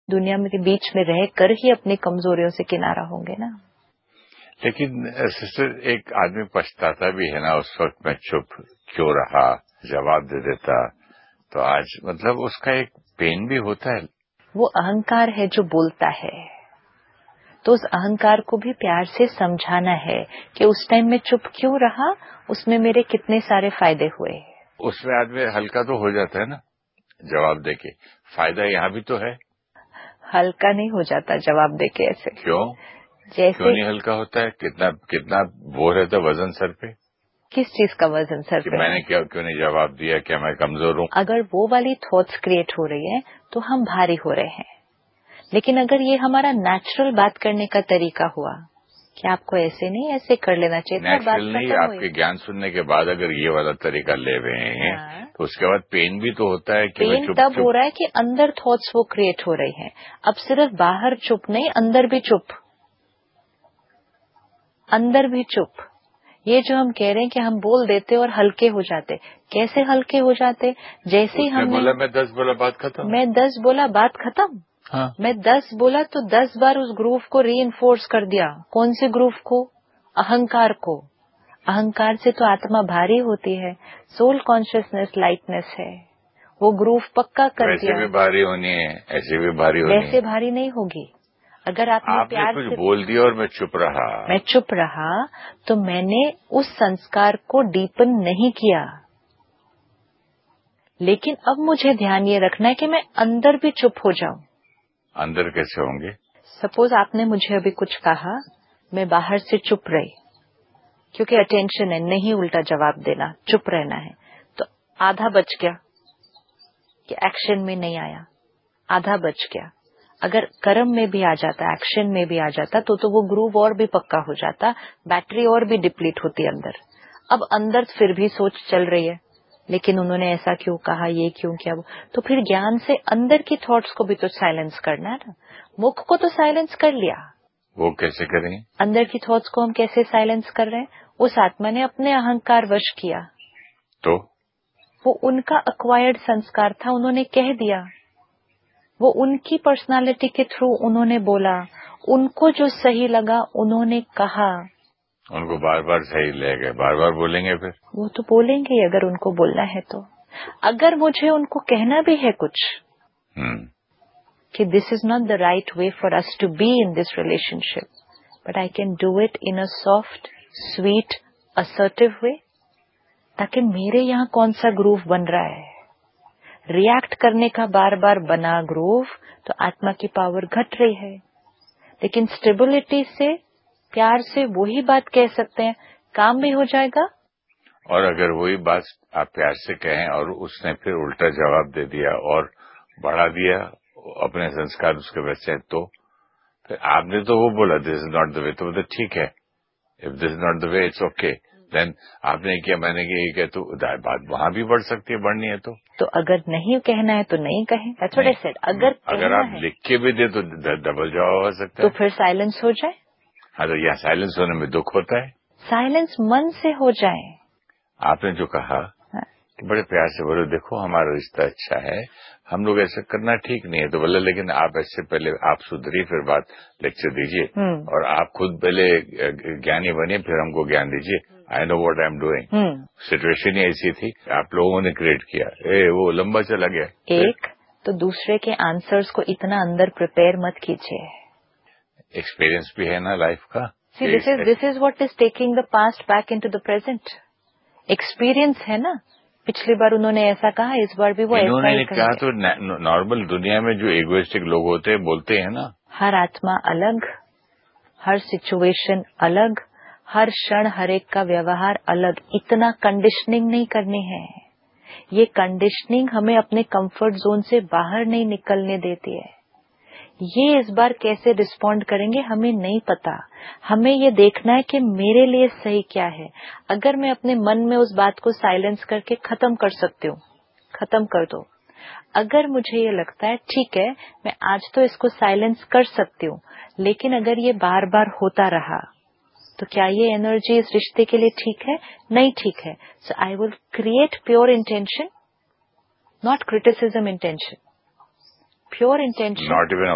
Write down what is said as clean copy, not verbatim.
दुनिया में के बीच में रह कर ही अपनी कमजोरियों से किनारा होंगे ना। लेकिन सिस्टर, एक आदमी पछताता भी है ना, उस वक्त मैं चुप क्यों रहा, जवाब दे देता तो आज मतलब उसका एक पेन भी होता है। वो अहंकार है जो बोलता है, तो उस अहंकार को भी प्यार से समझाना है कि उस टाइम में चुप क्यों रहा, उसमें मेरे कितने सारे फायदे हुए। उसमें आदमी हल्का तो हो जाता है ना जवाब देके, फायदा यहाँ भी तो है। हल्का नहीं हो जाता जवाब देके ऐसे। क्यों? जैसे क्यों नहीं हल्का होता है? कितना वो रहता वजन सर पे। किस चीज का वजन सर पे? मैंने क्यों नहीं जवाब दिया, क्या मैं कमजोर हूँ? अगर वो वाली थॉट्स क्रिएट हो रही है तो हम भारी हो रहे हैं। लेकिन अगर ये हमारा नेचुरल बात करने का तरीका हुआ कि आपको ऐसे नहीं ऐसे कर लेना चाहिए, नेचुरल नहीं, आपके ज्ञान सुनने के बाद अगर ये वाला तरीका ले रहे हैं तो उसके बाद पेन भी तो होता है कि पेन तब हो रहा है कि अंदर थॉट्स वो क्रिएट हो रही हैं। अब सिर्फ बाहर चुप नहीं, अंदर भी चुप, अंदर भी चुप। ये जो हम कह रहे हैं कि हम बोल देते और हल्के हो जाते, कैसे हल्के हो जाते? जैसे ही हमने बोला मैं 10 बोला बात खत्म, मैं 10 बोला बात खत्म। हाँ। मैं 10 बोला तो 10 बार उस ग्रूव को रीइंफोर्स कर दिया। कौन से ग्रूव को? अहंकार को। अहंकार से तो आत्मा भारी होती है, सोल कॉन्शियसनेस लाइटनेस है, वो ग्रूव पक्का कर वैसे दिया। भी भारी होनी है, ऐसे भी भारी होनी है। वैसे भारी नहीं होगी। अगर आपने प्यार कुछ से बोल दिया और मैं चुप रहा तो मैंने उस संस्कार को डीपन नहीं किया। लेकिन अब मुझे ध्यान ये रखना है कि मैं अंदर भी चुप हो जाऊं। अंदर कैसे होंगे? सपोज आपने मुझे अभी कुछ कहा, मैं बाहर से चुप रही क्योंकि अटेंशन है, नहीं उल्टा जवाब देना, चुप रहना है, तो आधा बच गया कि एक्शन में नहीं आया, आधा बच गया। अगर कर्म में भी आ जाता, एक्शन में भी आ जाता तो वो ग्रूव और भी पक्का हो जाता, बैटरी और भी डिप्लीट होती अंदर। अब अंदर फिर भी सोच चल रही है, लेकिन उन्होंने ऐसा क्यों कहा, ये क्यों किया, तो फिर ज्ञान से अंदर की थॉट्स को भी तो साइलेंस करना है ना। मुख को तो साइलेंस कर लिया, वो कैसे करें? अंदर की थॉट्स को हम कैसे साइलेंस कर रहे हैं? उस आत्मा ने अपने अहंकार वश किया, तो वो उनका अक्वायर्ड संस्कार था, उन्होंने कह दिया, वो उनकी पर्सनालिटी के थ्रू उन्होंने बोला, उनको जो सही लगा उन्होंने कहा। उनको बार बार सही लगेगा, बार बार बोलेंगे फिर वो तो बोलेंगे ही अगर उनको बोलना है तो। अगर मुझे उनको कहना भी है कुछ कि this is not the right way for us to be in this relationship, but I can do it in a soft sweet assertive वे, ताकि मेरे यहाँ कौन सा ग्रूव बन रहा है, रिएक्ट करने का बार बार बना ग्रूव, तो आत्मा की पावर घट रही है। लेकिन स्टेबिलिटी से, प्यार से वही बात कह सकते हैं, काम भी हो जाएगा। और अगर वही बात आप प्यार से कहें और उसने फिर उल्टा जवाब दे दिया और बढ़ा दिया अपने संस्कार उसके वैसे, तो फिर आपने तो वो बोला this is not the way, तो ठीक है, if this is not the way it's okay, then आपने किया मैंने किया, तो बात वहां भी बढ़ सकती है, बढ़नी है तो अगर नहीं कहना है तो नहीं कहें, दैट्स व्हाट आई सेड। अगर आप लिख के भी दे तो डबल जवाब हो सकता है, तो फिर साइलेंस हो जाए। हाँ, तो यहाँ साइलेंस होने में दुख होता है। साइलेंस मन से हो जाए। आपने जो कहा कि बड़े प्यार से बोले, देखो हमारा रिश्ता अच्छा है, हम लोग ऐसा करना ठीक नहीं है, तो बोले लेकिन आप ऐसे पहले आप सुधरिए, फिर बात लेक्चर दीजिए और आप खुद पहले ज्ञानी बनिए, फिर हमको ज्ञान दीजिए। I know what I am doing. Situation ही ऐसी थी, आप लोगों ने क्रिएट किया, वो लंबा चला गया। एक तो दूसरे के आंसर्स को इतना अंदर प्रिपेयर मत कीजिए। एक्सपीरियंस भी है ना लाइफ का। This is what is taking the past back into the present. Experience है ना, पिछली बार उन्होंने ऐसा कहा, इस बार भी वो ऐसा ही कहा। तो नॉर्मल दुनिया में जो इगोइस्टिक लोग होते हैं बोलते हैं ना, हर आत्मा अलग, हर सिचुएशन अलग, हर क्षण हर एक का व्यवहार अलग। इतना कंडीशनिंग नहीं करनी है। ये कंडीशनिंग हमें अपने कंफर्ट जोन से बाहर नहीं निकलने देती है। ये इस बार कैसे रिस्पॉन्ड करेंगे हमें नहीं पता। हमें ये देखना है कि मेरे लिए सही क्या है। अगर मैं अपने मन में उस बात को साइलेंस करके खत्म कर सकती हूँ, खत्म कर दो। अगर मुझे ये लगता है ठीक है मैं आज तो इसको साइलेंस कर सकती हूँ, लेकिन अगर ये बार बार होता रहा तो क्या ये एनर्जी इस रिश्ते के लिए ठीक है? नहीं ठीक है। सो I will create pure intention, not criticism intention, pure intention. Not even